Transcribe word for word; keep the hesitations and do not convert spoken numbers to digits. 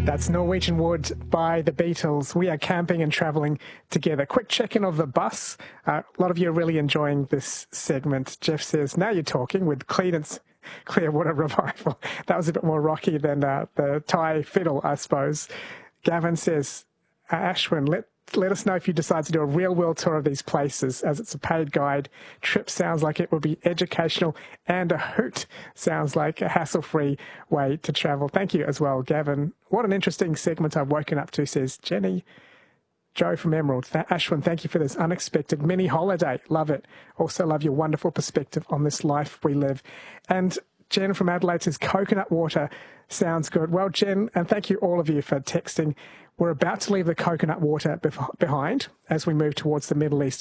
That's Norwegian Wood by the Beatles. We are camping and travelling together. Quick check-in of the bus. Uh, a lot of you are really enjoying this segment. Jeff says, now you're talking with Clearance Clearwater Revival. That was a bit more rocky than uh, the Thai fiddle, I suppose. Gavin says, uh, Ashwin, let let us know if you decide to do a real-world tour of these places, as it's a paid guide. Trip sounds like it would be educational, and a hoot sounds like a hassle-free way to travel. Thank you as well, Gavin. What an interesting segment I've woken up to, says Jenny. Joe from Emerald. Th- Ashwin, thank you for this unexpected mini holiday. Love it. Also love your wonderful perspective on this life we live. And Jen from Adelaide says, coconut water sounds good. Well, Jen, and thank you all of you for texting. We're about to leave the coconut water bef- behind as we move towards the Middle East.